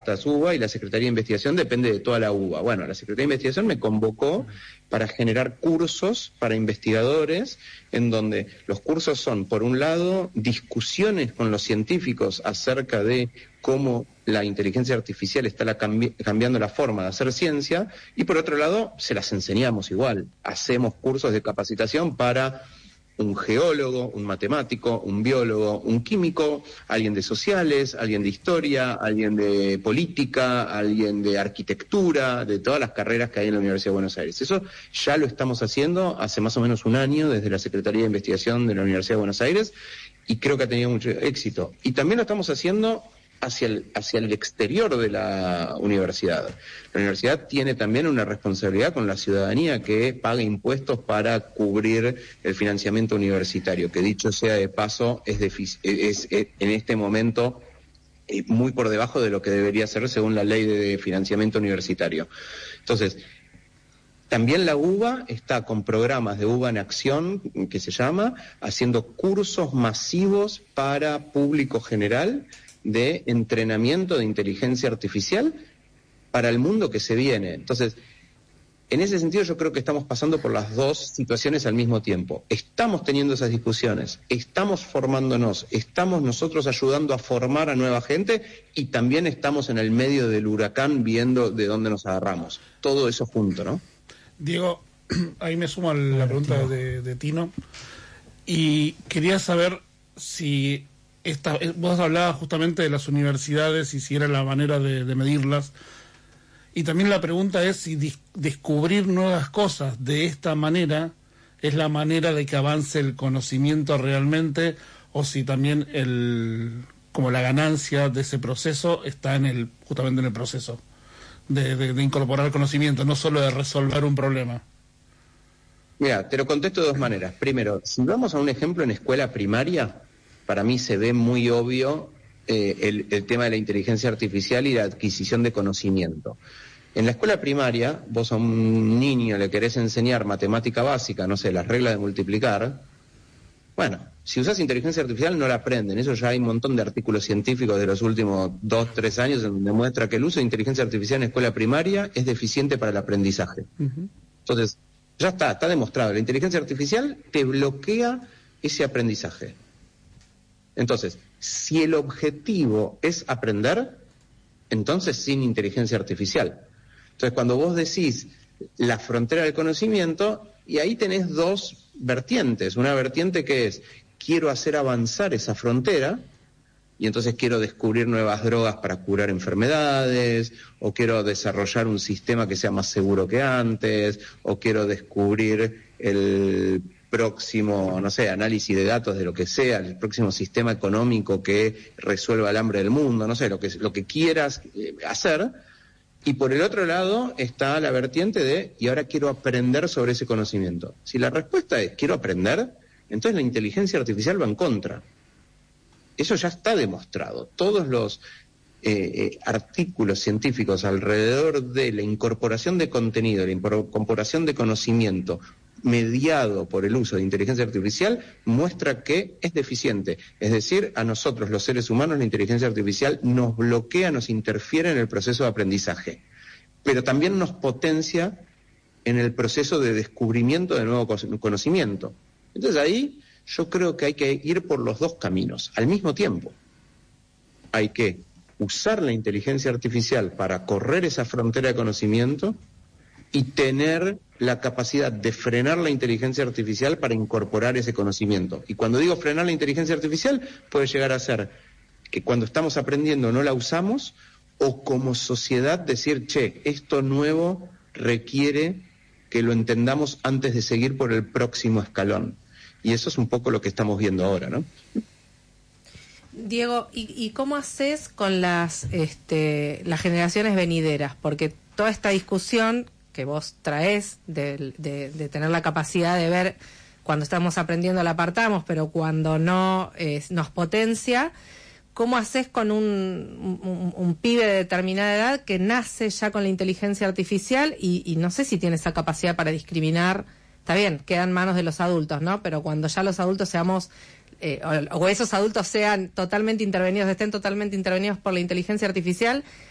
UBA y la Secretaría de Investigación depende de toda la UBA. Bueno, la Secretaría de Investigación me convocó para generar cursos para investigadores, en donde los cursos son, por un lado, discusiones con los científicos acerca de cómo la inteligencia artificial está cambiando la forma de hacer ciencia, y por otro lado, se las enseñamos igual. Hacemos cursos de capacitación para un geólogo, un matemático, un biólogo, un químico, alguien de sociales, alguien de historia, alguien de política, alguien de arquitectura, de todas las carreras que hay en la Universidad de Buenos Aires. Eso ya lo estamos haciendo hace más o menos un año desde la Secretaría de Investigación de la Universidad de Buenos Aires, y creo que ha tenido mucho éxito. Y también lo estamos haciendo hacia el exterior de la universidad. La universidad tiene también una responsabilidad con la ciudadanía que paga impuestos para cubrir el financiamiento universitario, que dicho sea de paso es en este momento muy por debajo de lo que debería ser según la ley de financiamiento universitario. Entonces, también la UBA está con programas de UBA en Acción, que se llama, haciendo cursos masivos para público general de entrenamiento de inteligencia artificial para el mundo que se viene. Entonces, en ese sentido yo creo que estamos pasando por las dos situaciones al mismo tiempo. Estamos teniendo esas discusiones, estamos formándonos, estamos nosotros ayudando a formar a nueva gente, y también estamos en el medio del huracán viendo de dónde nos agarramos. Todo eso junto, ¿no? Diego, ahí me sumo a la pregunta de Tino, y quería saber si vos hablabas justamente de las universidades y si era la manera de medirlas, y también la pregunta es si descubrir nuevas cosas de esta manera es la manera de que avance el conocimiento realmente, o si también como la ganancia de ese proceso está justamente en el proceso de incorporar conocimiento, no solo de resolver un problema. Mira, te lo contesto de dos maneras. Primero, si vamos a un ejemplo en escuela primaria, para mí se ve muy obvio el tema de la inteligencia artificial y la adquisición de conocimiento. En la escuela primaria, vos a un niño le querés enseñar matemática básica, no sé, las reglas de multiplicar. Bueno, si usás inteligencia artificial no la aprenden. Eso ya hay un montón de artículos científicos de los últimos 2-3 años en donde muestra que el uso de inteligencia artificial en escuela primaria es deficiente para el aprendizaje. Uh-huh. Entonces, ya está demostrado. La inteligencia artificial te bloquea ese aprendizaje. Entonces, si el objetivo es aprender, entonces sin inteligencia artificial. Entonces, cuando vos decís la frontera del conocimiento, y ahí tenés dos vertientes. Una vertiente que es, quiero hacer avanzar esa frontera, y entonces quiero descubrir nuevas drogas para curar enfermedades, o quiero desarrollar un sistema que sea más seguro que antes, o quiero descubrir el próximo, no sé, análisis de datos de lo que sea, el próximo sistema económico que resuelva el hambre del mundo, no sé, lo que quieras hacer. Y por el otro lado está la vertiente de, y ahora quiero aprender sobre ese conocimiento. Si la respuesta es, quiero aprender, entonces la inteligencia artificial va en contra. Eso ya está demostrado. Todos los artículos científicos alrededor de la incorporación de contenido, la incorporación de conocimiento mediado por el uso de inteligencia artificial muestra que es deficiente. Es decir, a nosotros los seres humanos la inteligencia artificial nos bloquea, nos interfiere en el proceso de aprendizaje, pero también nos potencia en el proceso de descubrimiento de nuevo conocimiento. Entonces ahí yo creo que hay que ir por los dos caminos al mismo tiempo. Hay que usar la inteligencia artificial para correr esa frontera de conocimiento y tener la capacidad de frenar la inteligencia artificial para incorporar ese conocimiento. Y cuando digo frenar la inteligencia artificial, puede llegar a ser que cuando estamos aprendiendo no la usamos, o como sociedad decir, che, esto nuevo requiere que lo entendamos antes de seguir por el próximo escalón. Y eso es un poco lo que estamos viendo ahora, ¿no? Diego, ¿y cómo haces con las generaciones venideras? Porque toda esta discusión que vos traés de tener la capacidad de ver cuando estamos aprendiendo la apartamos, pero cuando no nos potencia, ¿cómo haces con un pibe de determinada edad que nace ya con la inteligencia artificial y no sé si tiene esa capacidad para discriminar? Está bien, queda en manos de los adultos, ¿no? Pero cuando ya los adultos seamos, o esos adultos sean totalmente intervenidos, estén totalmente intervenidos por la inteligencia artificial,